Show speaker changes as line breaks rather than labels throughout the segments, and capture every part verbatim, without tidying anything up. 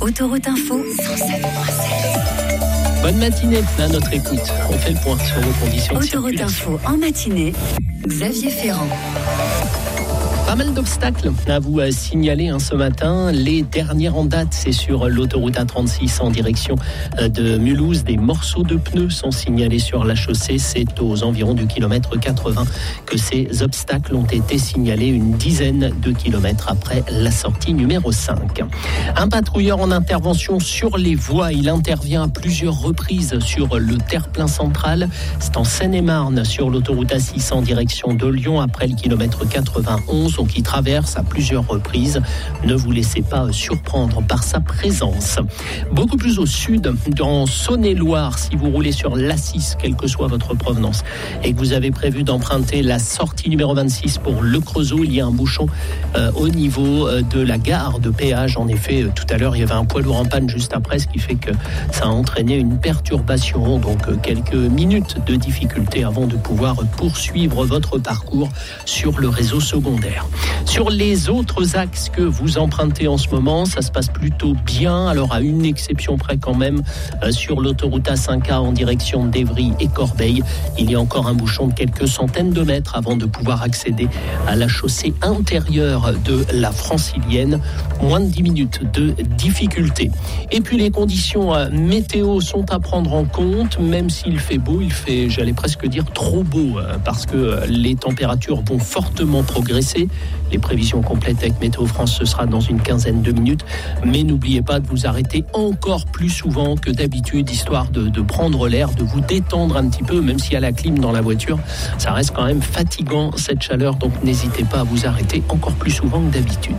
Autoroute Info cent sept virgule sept.
Bonne matinée à notre écoute. On fait le point sur vos conditions de
Autoroute
circulation.
Info en matinée, Xavier Ferrand.
Pas mal d'obstacles à vous signaler hein, ce matin. Les dernières en date, c'est sur l'autoroute A trente-six en direction de Mulhouse. Des morceaux de pneus sont signalés sur la chaussée. C'est aux environs du kilomètre quatre-vingts que ces obstacles ont été signalés, une dizaine de kilomètres après la sortie numéro cinq. Un patrouilleur en intervention sur les voies. Il intervient à plusieurs reprises sur le terre-plein central. C'est en Seine-et-Marne, sur l'autoroute A six en direction de Lyon, après le kilomètre quatre-vingt-onze. Donc il traverse à plusieurs reprises. Ne vous laissez pas surprendre par sa présence. Beaucoup plus au sud, dans Saône-et-Loire, si vous roulez sur l'A six, quelle que soit votre provenance, et que vous avez prévu d'emprunter la sortie numéro vingt-six pour Le Creusot, il y a un bouchon euh, au niveau euh, de la gare de péage. En effet, euh, tout à l'heure, il y avait un poids lourd en panne juste après, ce qui fait que ça a entraîné une perturbation. Donc euh, quelques minutes de difficulté avant de pouvoir poursuivre votre parcours sur le réseau secondaire. Sur les autres axes que vous empruntez en ce moment, ça se passe plutôt bien. Alors à une exception près quand même, euh, sur l'autoroute A cinq A en direction d'Évry et Corbeil, il y a encore un bouchon de quelques centaines de mètres avant de pouvoir accéder à la chaussée intérieure de la Francilienne. Moins de dix minutes de difficulté. Et puis les conditions euh, météo sont à prendre en compte, même s'il fait beau, il fait, j'allais presque dire, trop beau, euh, parce que euh, les températures vont fortement progresser. Les prévisions complètes avec Météo France, ce sera dans une quinzaine de minutes. Mais n'oubliez pas de vous arrêter encore plus souvent que d'habitude, histoire de, de prendre l'air, de vous détendre un petit peu, même s'il y a la clim dans la voiture. Ça reste quand même fatigant, cette chaleur, donc n'hésitez pas à vous arrêter encore plus souvent que d'habitude.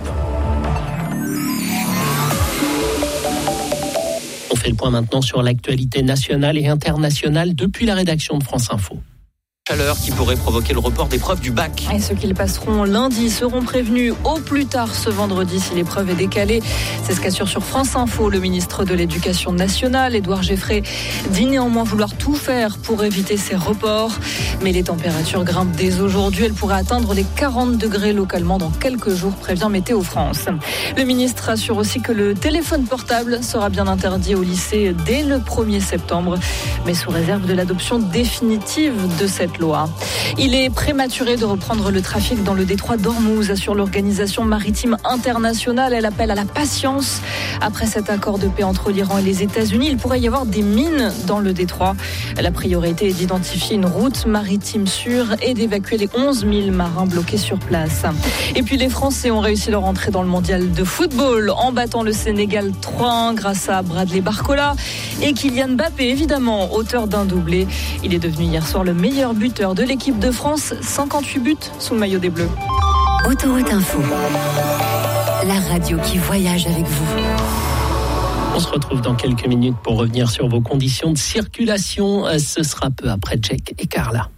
On fait le point maintenant sur l'actualité nationale et internationale depuis la rédaction de France Info.
Chaleur qui pourrait provoquer le report d'épreuves du bac.
Et ceux qui le passeront lundi seront prévenus au plus tard ce vendredi si l'épreuve est décalée. C'est ce qu'assure sur France Info le ministre de l'Éducation nationale, Édouard Geffray, dit néanmoins vouloir tout faire pour éviter ces reports. Mais les températures grimpent dès aujourd'hui. Elles pourraient atteindre les quarante degrés localement dans quelques jours, prévient Météo France. Le ministre assure aussi que le téléphone portable sera bien interdit au lycée dès le premier septembre, mais sous réserve de l'adoption définitive de cette loi. Il est prématuré de reprendre le trafic dans le détroit d'Ormuz, assure l'Organisation maritime internationale. Elle appelle à la patience. Après cet accord de paix entre l'Iran et les États-Unis, il pourrait y avoir des mines dans le détroit. La priorité est d'identifier une route maritime sûre et d'évacuer les onze mille marins bloqués sur place. Et puis les Français ont réussi leur entrée dans le mondial de football en battant le Sénégal trois un grâce à Bradley Barcola et Kylian Mbappé, évidemment, auteur d'un doublé. Il est devenu hier soir le meilleur buteur de l'équipe de France, cinquante-huit buts sous le maillot des Bleus.
Autoroute Info, la radio qui voyage avec vous.
On se retrouve dans quelques minutes pour revenir sur vos conditions de circulation. Ce sera peu après Jack et Carla.